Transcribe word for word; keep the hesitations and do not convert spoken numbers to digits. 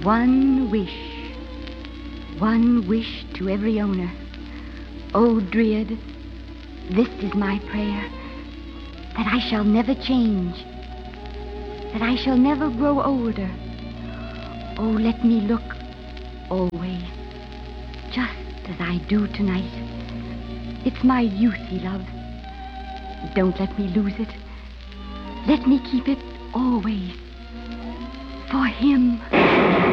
One wish, one wish to every owner. O Dryad, this is my prayer, that I shall never change, that I shall never grow older. Oh, let me look always, just as I do tonight. It's my youth he loves. Don't let me lose it. Let me keep it always for him.